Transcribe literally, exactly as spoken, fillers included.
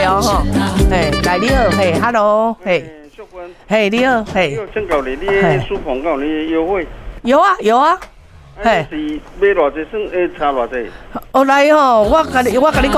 哦吼，嘿，来你好，嘿 ，hello， 嘿，嘿你好，嘿， 请教你，你书房有你优惠？ 有啊有啊，嘿， 是买偌济算会差偌济？ 哦来吼，我甲你我甲你讲。